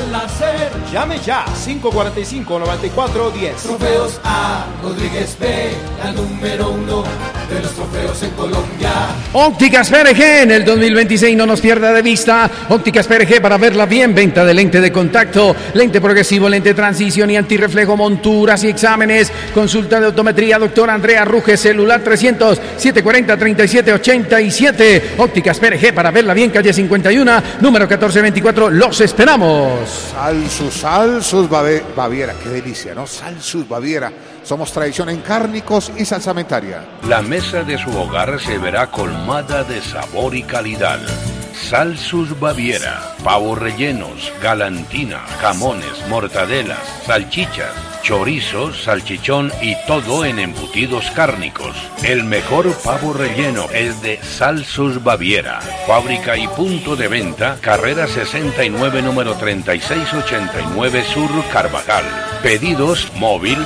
al nacer. Llame ya, 545-9410. Trofeos A. Rodríguez B, la número 1 de los trofeos en Colombia. Ópticas PRG, en el 2026 no nos pierda de vista. Ópticas PRG para verla bien. Venta de lente de contacto, lente progresivo, lente de transición y antirreflejo, monturas y exámenes. Consulta de optometría, doctor Andrea Ruge, celular 300-740-3787. Ópticas PRG para verla bien, calle 51, número 1424. Los esperamos. Salsus Baviera, qué delicia, ¿no? Salsus Baviera. Somos tradición en cárnicos y salsamentaria. La mesa de su hogar se verá colmada de sabor y calidad. Salsus Baviera, pavos rellenos, galantina, jamones, mortadelas, salchichas, chorizos, salchichón y todo en embutidos cárnicos. El mejor pavo relleno es de Salsus Baviera. Fábrica y punto de venta, carrera 69, número 3689 Sur, Carvajal. Pedidos móvil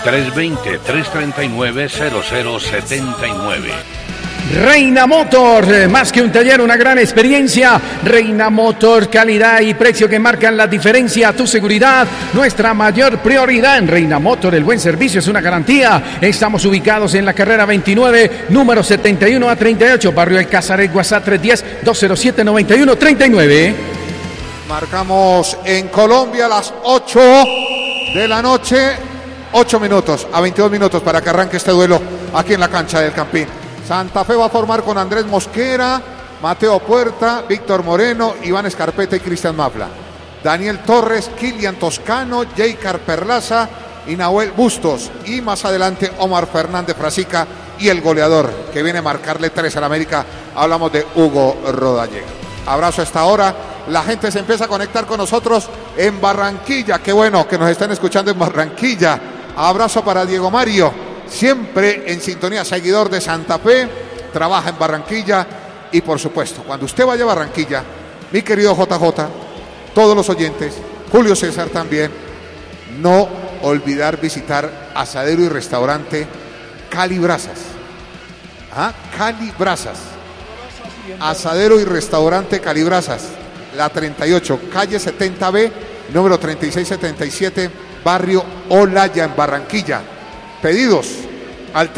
320-339-0079. Reina Motor, más que un taller, una gran experiencia. Reina Motor, calidad y precio que marcan la diferencia. Tu seguridad, nuestra mayor prioridad. En Reina Motor, el buen servicio es una garantía. Estamos ubicados en la carrera 29, número 71 a 38, barrio El Casaret, WhatsApp 310-207-9139. Marcamos en Colombia las 8 de la noche, 8 minutos a 22 minutos para que arranque este duelo aquí en la cancha del Campín. Santa Fe va a formar con Andrés Mosquera, Mateo Puerta, Víctor Moreno, Iván Escarpeta y Cristian Mafla. Daniel Torres, Kilian Toscano, Jaycar Perlaza y Nahuel Bustos. Y más adelante Omar Fernández Frasica y el goleador que viene a marcarle 3 al América. Hablamos de Hugo Rodallega. Abrazo a esta hora. La gente se empieza a conectar con nosotros en Barranquilla. Qué bueno que nos están escuchando en Barranquilla. Abrazo para Diego Mario. Siempre en sintonía, seguidor de Santa Fe, trabaja en Barranquilla y por supuesto, cuando usted vaya a Barranquilla, mi querido JJ, todos los oyentes, Julio César también, no olvidar visitar Asadero y Restaurante Cali Brasas. Cali Brasas. Asadero y Restaurante Cali Brasas, la 38, calle 70B, número 3677, barrio Olaya en Barranquilla. Pedidos al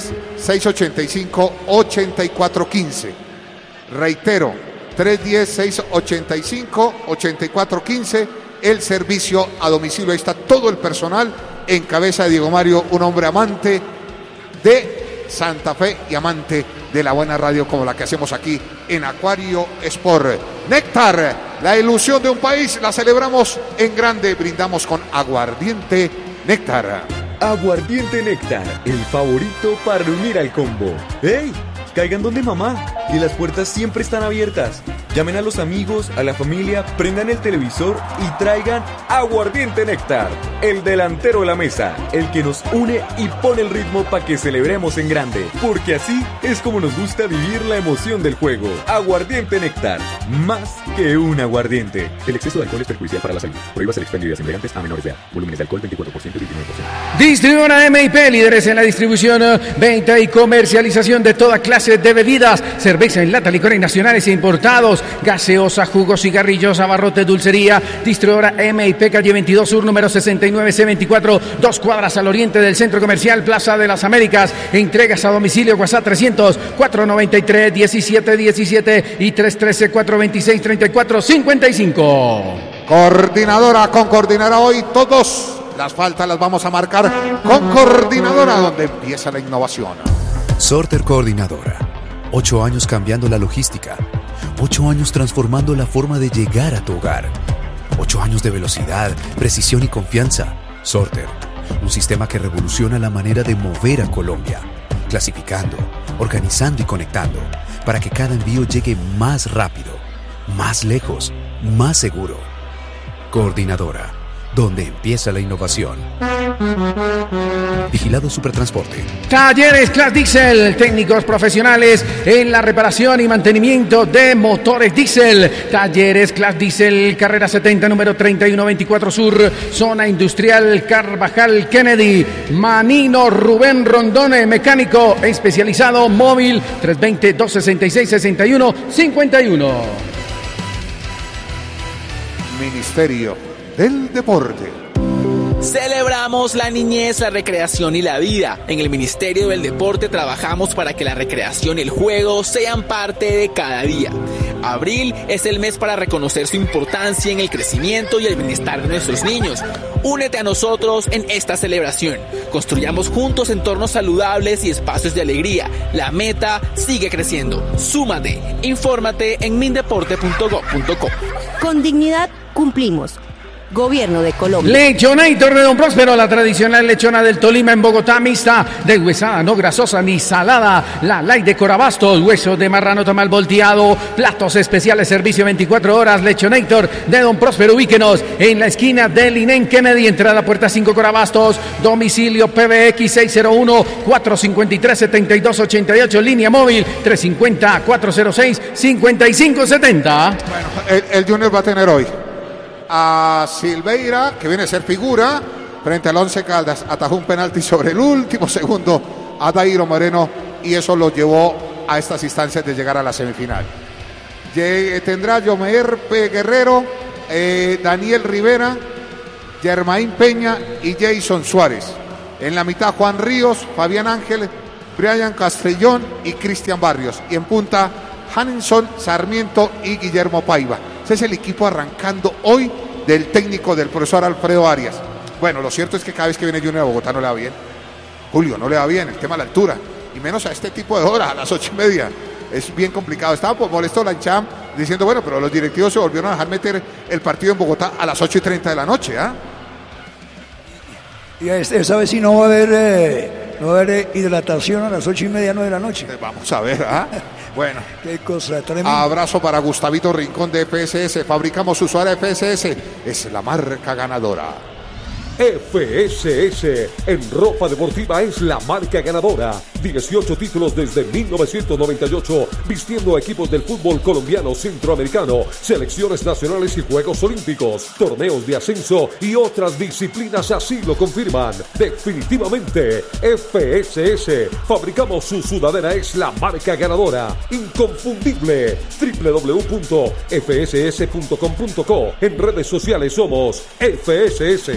310-685-8415. Reitero, 310-685-8415. El servicio a domicilio. Ahí está todo el personal en cabeza de Diego Mario, un hombre amante de Santa Fe y amante de la buena radio como la que hacemos aquí en Acuario Sport. Néctar, la ilusión de un país, la celebramos en grande. Brindamos con aguardiente Néctar. Aguardiente Néctar, el favorito para reunir al combo. ¡Ey! Caigan donde mamá, que las puertas siempre están abiertas. Llamen a los amigos, a la familia, prendan el televisor y traigan Aguardiente Néctar, el delantero de la mesa, el que nos une y pone el ritmo para que celebremos en grande. Porque así es como nos gusta vivir la emoción del juego. Aguardiente Néctar, más que un aguardiente. El exceso de alcohol es perjudicial para la salud. Prohíbas el expendio de embriagantes a menores de edad. Volúmenes de alcohol 24% y 19%. Distribuidora MIP, líderes en la distribución, venta y comercialización de toda clase de bebidas, cerveza en lata, licores nacionales e importados, gaseosa, jugos, cigarrillos, abarrotes, dulcería. Distribuidora MIP, calle 22 Sur, número 69C24, 2 cuadras al oriente del Centro Comercial Plaza de las Américas. Entregas a domicilio, WhatsApp 300-493-1717 y 313-426-3455. Coordinadora, con Coordinadora hoy todos. Las faltas las vamos a marcar con Coordinadora, donde empieza la innovación. Sorter Coordinadora. 8 años cambiando la logística. 8 años transformando la forma de llegar a tu hogar. 8 años de velocidad, precisión y confianza. Sorter. Un sistema que revoluciona la manera de mover a Colombia. Clasificando, organizando y conectando. Para que cada envío llegue más rápido, más lejos, más seguro. Coordinadora. Donde empieza la innovación. Vigilado Supertransporte. Talleres Class Diesel, técnicos profesionales en la reparación y mantenimiento de motores diésel. Talleres Class Diesel, carrera 70, número 3124 Sur, zona industrial Carvajal Kennedy. Manino Rubén Rondone, mecánico especializado móvil, 320-266-6151. Ministerio del deporte. Celebramos la niñez, la recreación y la vida. En el Ministerio del Deporte trabajamos para que la recreación y el juego sean parte de cada día. Abril es el mes para reconocer su importancia en el crecimiento y el bienestar de nuestros niños. Únete a nosotros en esta celebración. Construyamos juntos entornos saludables y espacios de alegría. La meta sigue creciendo. Súmate. Infórmate en mindeporte.gov.co. Con dignidad cumplimos. Gobierno de Colombia. Lechonator de Don Próspero, la tradicional lechona del Tolima en Bogotá, mixta, deshuesada, no grasosa ni salada. La light de Corabastos, hueso de marrano tamal volteado, platos especiales, servicio 24 horas. Lechonator de Don Próspero, ubíquenos en la esquina del Inén Kennedy, entrada puerta 5 Corabastos, domicilio PBX 601-453-7288, línea móvil 350-406-5570. Bueno, el Junior va a tener hoy a Silveira, que viene a ser figura frente al Once Caldas, atajó un penalti sobre el último segundo a Dairo Moreno y eso lo llevó a estas instancias de llegar a la semifinal. Tendrá Yomer P. Guerrero, Daniel Rivera, Germain Peña y Jason Suárez. En la mitad Juan Ríos, Fabián Ángel, Brian Castellón y Cristian Barrios. Y en punta Hanson, Sarmiento y Guillermo Paiva. Ese es el equipo arrancando hoy del técnico del profesor Alfredo Arias. Bueno, lo cierto es que cada vez que viene Junior a Bogotá no le va bien. Julio, no le va bien el tema de la altura. Y menos a este tipo de horas, a las 8:30. Es bien complicado. Estaba molesto la hinchada diciendo, bueno, pero los directivos se volvieron a dejar meter el partido en Bogotá a las 8:30 de la noche, ¿ah? Y esa vez sí no va a haber hidratación a las 8:30, 9 de la noche. Vamos a ver, ¿ah? Bueno, qué cosa tremenda. Abrazo para Gustavito Rincón de FSS. Fabricamos usuario FSS. Es la marca ganadora. FSS en ropa deportiva es la marca ganadora. 18 títulos desde 1998, vistiendo a equipos del fútbol colombiano, centroamericano, selecciones nacionales y Juegos Olímpicos, torneos de ascenso y otras disciplinas así lo confirman. Definitivamente, FSS. Fabricamos su sudadera, es la marca ganadora. Inconfundible. www.fss.com.co. En redes sociales somos FSS.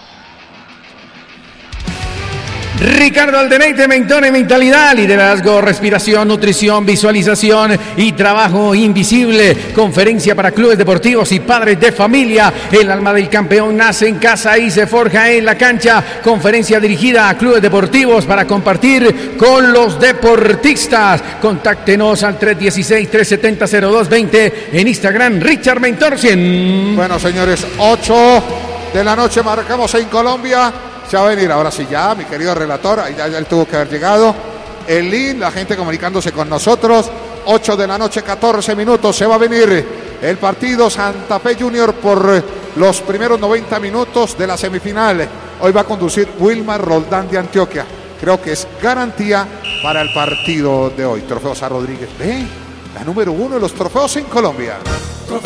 Ricardo Aldeneite, Mentone, mentalidad, liderazgo, respiración, nutrición, visualización y trabajo invisible. Conferencia para clubes deportivos y padres de familia. El alma del campeón nace en casa y se forja en la cancha. Conferencia dirigida a clubes deportivos para compartir con los deportistas. Contáctenos al 316-370-0220 en Instagram, Richard Mentor 100. Bueno, señores, 8 de la noche marcamos en Colombia. Se va a venir, ahora sí ya, mi querido relator, ahí ya él tuvo que haber llegado. El link, la gente comunicándose con nosotros. 8 de la noche, 14 minutos, se va a venir el partido Santa Fe Junior por los primeros 90 minutos de la semifinal. Hoy va a conducir Wilmar Roldán de Antioquia. Creo que es garantía para el partido de hoy. Trofeo Sá Rodríguez, la número 1 de los trofeos en Colombia.